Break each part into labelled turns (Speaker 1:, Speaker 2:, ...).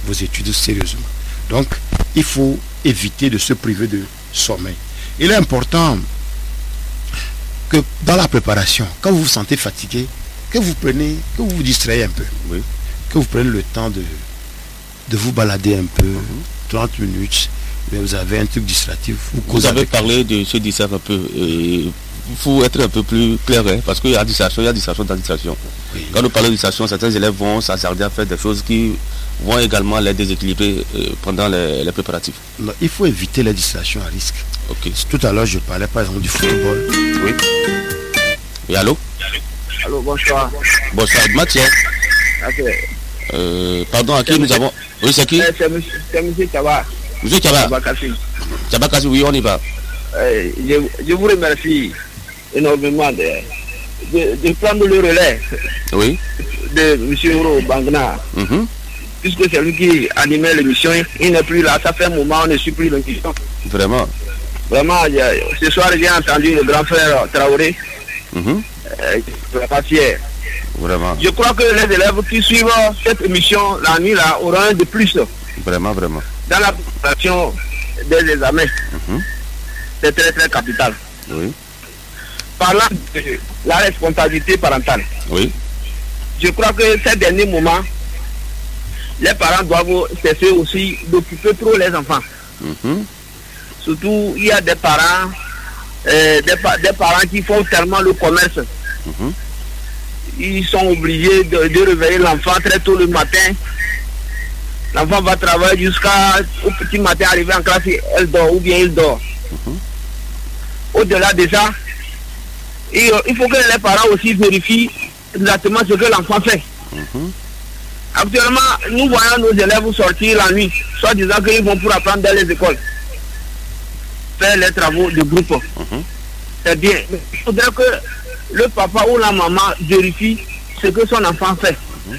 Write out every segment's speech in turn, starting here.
Speaker 1: vos études sérieusement. Donc, il faut éviter de se priver de sommeil. Il est important que dans la préparation, quand vous vous sentez fatigué, que vous vous distrayez un peu.
Speaker 2: Oui.
Speaker 1: Que vous preniez le temps de vous balader un peu, 30 minutes, mais vous avez un truc distractif.
Speaker 2: Vous avez parlé de ce distraire un peu. Il faut être un peu plus clair, hein, parce qu'il y a distraction, dans distraction.
Speaker 1: Oui.
Speaker 2: Quand nous parlons de distraction, certains élèves vont s'attarder à faire des choses qui vont également les déséquilibrer pendant les préparatifs.
Speaker 1: Non, il faut éviter les distractions à risque.
Speaker 2: Ok.
Speaker 1: Tout à l'heure, je parlais par exemple du football.
Speaker 2: Oui. Et allô?
Speaker 3: Allô, bonsoir.
Speaker 2: Bonsoir, Mathieu. Pardon, à qui nous avons... Oui, c'est qui?
Speaker 3: C'est monsieur Tchaba.
Speaker 2: Monsieur Tchaba. Tchaba Kassi, oui, on y va.
Speaker 3: Je vous remercie énormément de prendre le relais de M. Oro Bangna. Puisque c'est lui qui animait l'émission, il n'est plus là, ça fait un moment, on ne suit plus l'émission.
Speaker 2: Vraiment.
Speaker 3: Vraiment, ce soir, j'ai entendu le grand frère Traoré.
Speaker 2: Vraiment.
Speaker 3: Je crois que les élèves qui suivent cette émission la nuit là auront un de plus.
Speaker 2: Vraiment, vraiment.
Speaker 3: Dans la préparation des examens. C'est très très capital.
Speaker 2: Oui.
Speaker 3: Parlant de la responsabilité parentale.
Speaker 2: Oui.
Speaker 3: Je crois que ces derniers moments, les parents doivent cesser aussi d'occuper trop les enfants. Surtout, il y a des parents, des parents qui font tellement le commerce. Ils sont obligés de réveiller l'enfant très tôt le matin. L'enfant va travailler jusqu'au petit matin, arriver en classe, elle dort ou bien il dort. Au-delà de ça, il faut que les parents aussi vérifient exactement ce que l'enfant fait. Actuellement, nous voyons nos élèves sortir la nuit, soit disant qu'ils vont pour apprendre dans les écoles, faire les travaux de groupe. C'est bien. Mais il faudrait que le papa ou la maman vérifie ce que son enfant fait.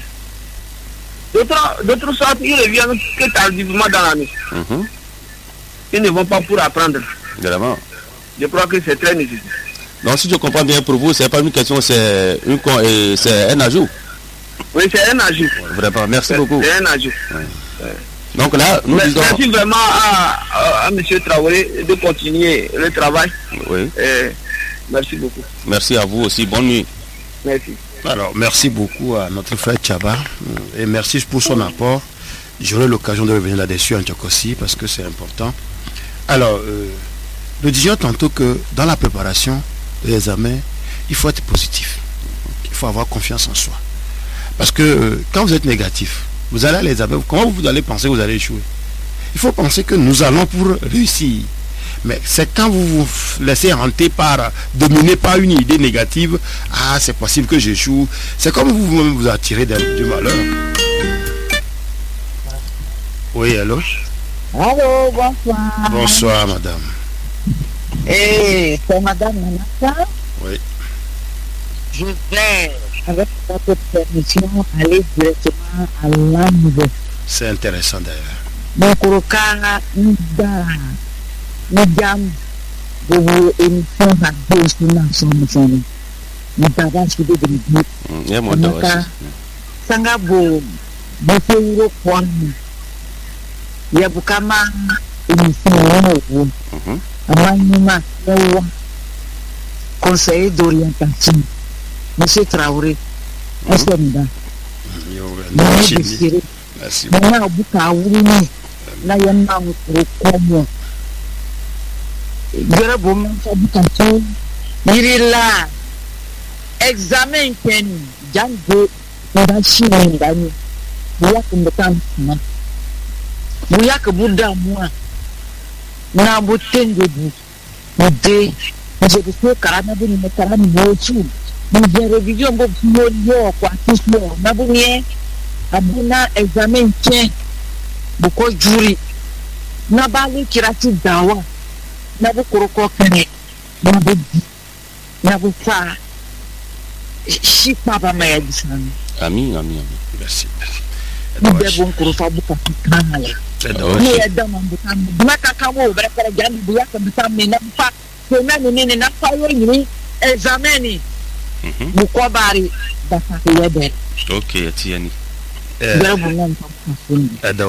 Speaker 3: D'autres sortes, ils reviennent que tardivement dans la nuit. Ils ne vont pas pour apprendre.
Speaker 2: Vraiment.
Speaker 3: Je crois que c'est très nécessaire.
Speaker 2: Donc si je comprends bien, pour vous, c'est pas une question, c'est un ajout.
Speaker 3: Oui, c'est un ajout.
Speaker 2: Vraiment, merci beaucoup.
Speaker 3: C'est un ajout.
Speaker 2: Donc là, nous disons...
Speaker 3: Merci vraiment à M. Traoré de continuer le travail.
Speaker 2: Oui.
Speaker 3: Merci beaucoup.
Speaker 2: Merci à vous aussi. Bonne nuit.
Speaker 3: Merci.
Speaker 1: Alors, merci beaucoup à notre frère Tchaba et merci pour son apport. J'aurai l'occasion de revenir là-dessus en Tchokossi parce que c'est important. Alors, nous disions tantôt que dans la préparation de l'examen, il faut être positif. Il faut avoir confiance en soi. Parce que quand vous êtes négatif, vous allez à l'examen, comment vous allez penser que vous allez échouer? Il faut penser que nous allons pour réussir. Mais c'est quand vous vous laissez hanter dominer par une idée négative, c'est possible que j'échoue. C'est comme vous-même vous attirez du malheur. Oui, allô?
Speaker 4: Allô, bonsoir.
Speaker 1: Bonsoir, madame.
Speaker 4: C'est madame Manassa.
Speaker 1: Oui.
Speaker 4: Je vais, avec votre permission, aller directement à l'angle.
Speaker 1: C'est intéressant d'ailleurs.
Speaker 4: Mokuruka Nida. Madame, vous émission à deux sur nous t'avons suivi de l'idée. Sangabo, Bofeuro Kwani, Yabukama, émission, Amanima, conseiller d'orientation, Monsieur Traoré, Assemda.
Speaker 1: Merci.
Speaker 4: Maintenant, Buka Wuni, Nayama, Komo. Jere bon fabrication irila examen ken jango ndashi ndani buya kumbetan na buya ka buda muwa na butenge du de je ko karana bi ni karana bochu ni jere video ngo yo kwa tismo na bunye abuna examen ken buko juri na bali kirati dawa na bukuroko kene na budi na bufa shi papa maya disani
Speaker 2: ami
Speaker 1: merci
Speaker 4: ni de bon kurufa buka kana ni eda mambuka maka kamo brekere jani buya ka bitame na fa ko na ni na fa yo ni exameni buko bari da fa yebe
Speaker 2: okay tiani
Speaker 4: de bon na fa